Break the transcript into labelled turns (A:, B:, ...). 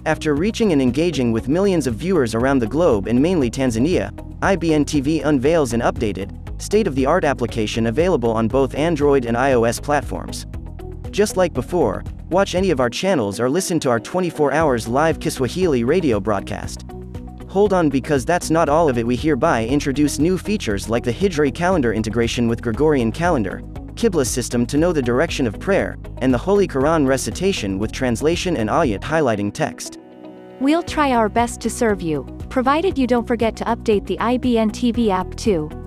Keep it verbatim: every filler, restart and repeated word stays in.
A: After reaching and engaging with millions of viewers around the globe and mainly Tanzania, I B N T V unveils an updated, state-of-the-art application available on both Android and iOS platforms. Just like before, watch any of our channels or listen to our twenty-four hours live Kiswahili radio broadcast. Hold on, because that's not all of it. We hereby introduce new features like the Hijri calendar integration with Gregorian calendar, Qibla system to know the direction of prayer, and the Holy Quran recitation with translation and ayat highlighting text.
B: We'll try our best to serve you, provided you don't forget to update the I B N T V app too.